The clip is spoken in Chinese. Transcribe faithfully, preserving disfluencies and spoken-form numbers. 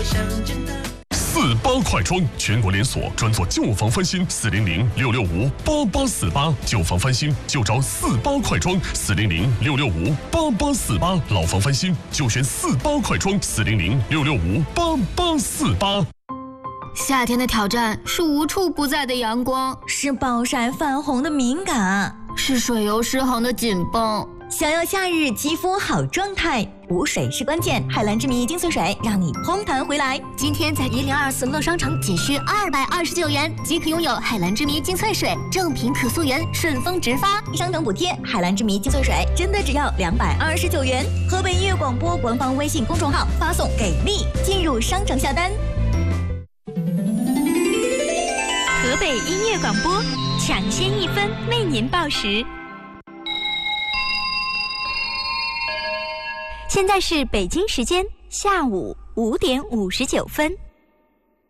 四八快装，全国连锁，专做旧房翻新，四零零六六五八八四八，旧房翻新就找四八快装，四零零六六五八八四八，老房翻新就选四八快装，四零零六六五八八四八。 夏天的挑战是无处不在的阳光， 是暴晒泛红的敏感， 是水油失衡的紧绷。 想要夏日肌肤好状态，补水是关键。海蓝之谜精粹水让你嘭弹回来。 今天在一零二四乐商城仅需二百二十九元即可拥有海蓝之谜精粹水，正品可溯源，顺丰直发， 商等补贴。海蓝之谜精粹水真的只要两百二十九元。河北音乐广播官方微信公众号发送给力，进入商城下单。 河北音乐广播抢先一分为您报时。现在是北京时间下午五点五十九分。